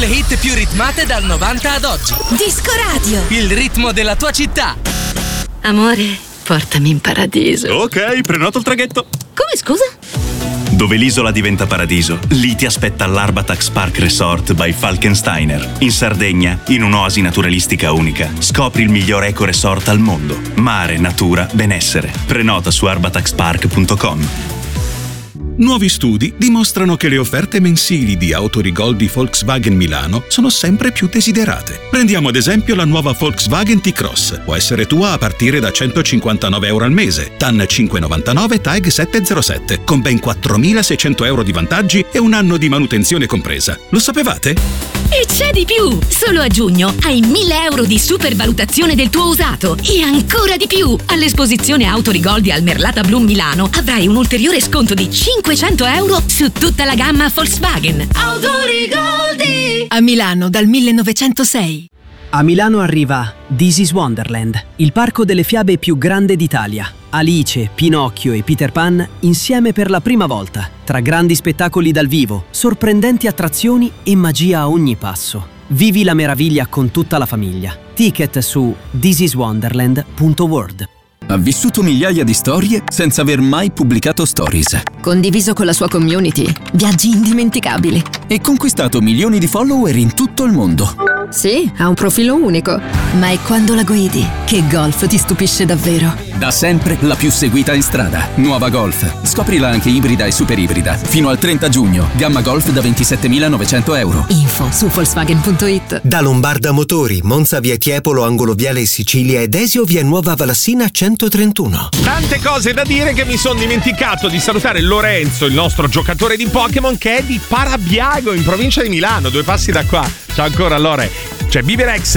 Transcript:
le hit più ritmate dal 90 ad oggi. Disco Radio. Il ritmo della tua città. Amore, portami in paradiso. Ok, prenoto il traghetto. Come, scusa? Dove l'isola diventa paradiso, lì ti aspetta l'Arbatax Park Resort by Falkensteiner. In Sardegna, in un'oasi naturalistica unica, scopri il miglior eco resort al mondo. Mare, natura, benessere. Prenota su arbataxpark.com. Nuovi studi dimostrano che le offerte mensili di Autorigol di Volkswagen Milano sono sempre più desiderate. Prendiamo ad esempio la nuova Volkswagen T-Cross. Può essere tua a partire da €159 al mese, TAN 599 TAG 707, con ben 4.600 euro di vantaggi e un anno di manutenzione compresa. Lo sapevate? E c'è di più! Solo a giugno hai 1.000 euro di supervalutazione del tuo usato e ancora di più! All'esposizione Autorigol di Almerlata Bloom Milano avrai un ulteriore sconto di 500 euro su tutta la gamma Volkswagen. Autorigoldi! A Milano dal 1906. A Milano arriva This is Wonderland, il parco delle fiabe più grande d'Italia. Alice, Pinocchio e Peter Pan insieme per la prima volta, tra grandi spettacoli dal vivo, sorprendenti attrazioni e magia a ogni passo. Vivi la meraviglia con tutta la famiglia. Ticket su thisiswonderland.world. Ha vissuto migliaia di storie senza aver mai pubblicato stories. Condiviso con la sua community viaggi indimenticabili. E conquistato milioni di follower in tutto il mondo. Sì, ha un profilo unico. Ma è quando la guidi che Golf ti stupisce davvero. Da sempre la più seguita in strada. Nuova Golf. Scoprila anche ibrida e super ibrida. Fino al 30 giugno. Gamma Golf da 27.900 euro. Info su Volkswagen.it. Da Lombarda Motori, Monza via Tiepolo, angolo Viale Sicilia ed Desio via Nuova Valassina 131. Tante cose da dire che mi sono dimenticato di salutare Lorenzo, il nostro giocatore di Pokémon, che è di Parabiago in provincia di Milano, 2 passi da qua. Ciao ancora Lore. C'è Biberex